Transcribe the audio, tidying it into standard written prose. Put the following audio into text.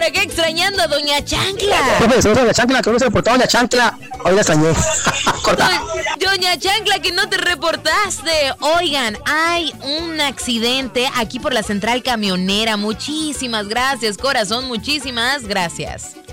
acá extrañando a Doña Chancla. Doña Chancla, que no se reportó Doña Chancla. Hoy la extrañé. Doña Chancla, que no te reportaste. Oigan, hay un accidente aquí por la central camionera. Muchísimas gracias, corazón, muchísimas gracias.